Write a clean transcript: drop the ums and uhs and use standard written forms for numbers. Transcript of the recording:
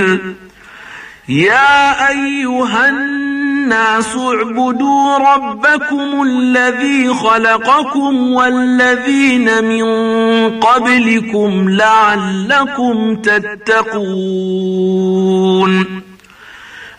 يا أيها الناس اعبدوا ربكم الذي خلقكم والذين من قبلكم لعلكم تتقون